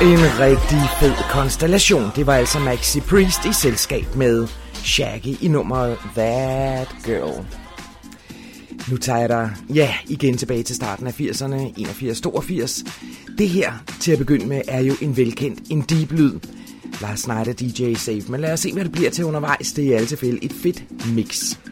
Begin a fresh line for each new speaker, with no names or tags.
En rigtig fed konstellation. Det var altså Maxi Priest i selskab med Shaggy i nummeret That Girl. Nu tager jeg dig, igen tilbage til starten af 80'erne, 81-82. Det her, til at begynde med, er jo en velkendt, en deep lyd. Lars Snyder, DJ Safe, men lad os se, hvad det bliver til undervejs. Det er i alle tilfælde et fedt mix.